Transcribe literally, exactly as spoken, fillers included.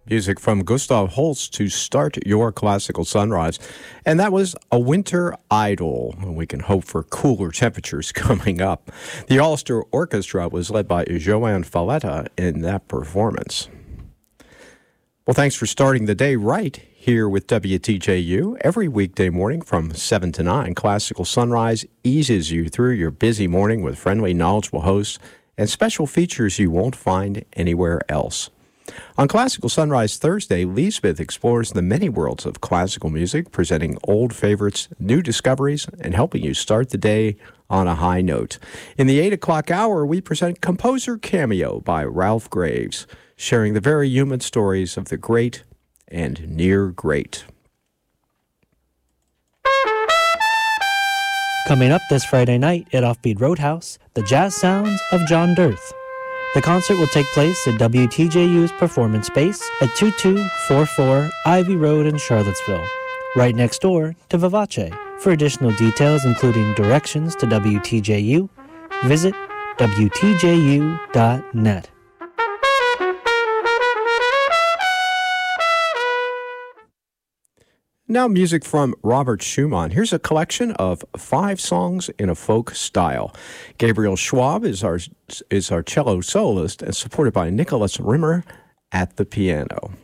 Music from Gustav Holst to start your classical sunrise. And that was A Winter Idyll. We can hope for cooler temperatures coming up. The Ulster Orchestra was led by Joanne Falletta in that performance. Well, thanks for starting the day right here with W T J U. Every weekday morning from seven to nine, Classical Sunrise eases you through your busy morning with friendly, knowledgeable hosts and special features you won't find anywhere else. On Classical Sunrise Thursday, Lee Smith explores the many worlds of classical music, presenting old favorites, new discoveries, and helping you start the day on a high note. In the eight o'clock hour, we present Composer Cameo by Ralph Graves, sharing the very human stories of the great and near great. Coming up this Friday night at Offbeat Roadhouse, the jazz sounds of John Dirth. The concert will take place at W T J U's performance space at two two four four Ivy Road in Charlottesville, right next door to Vivace. For additional details, including directions to W T J U, visit W T J U dot net. Now music from Robert Schumann. Here's a collection of five songs in a folk style. Gabriel Schwab is our, is our cello soloist and supported by Nicholas Rimmer at the piano.